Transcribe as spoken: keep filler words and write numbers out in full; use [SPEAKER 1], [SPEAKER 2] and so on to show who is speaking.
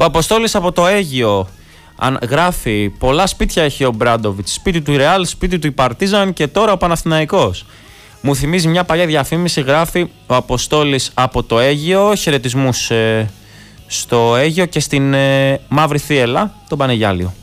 [SPEAKER 1] Ο Αποστόλης από το Αίγυο γράφει: πολλά σπίτια έχει ο Μπράντοβιτς. Σπίτι του Ρεάλ, σπίτι του Παρτίζαν και τώρα ο Παναθηναϊκός. Μου θυμίζει μια παλιά διαφήμιση, γράφει ο Αποστόλης από το Αίγυο. Χαιρετισμούς ε, στο Αίγυο και στην ε, Μαύρη Θίελα, τον Πανεγιάλιο.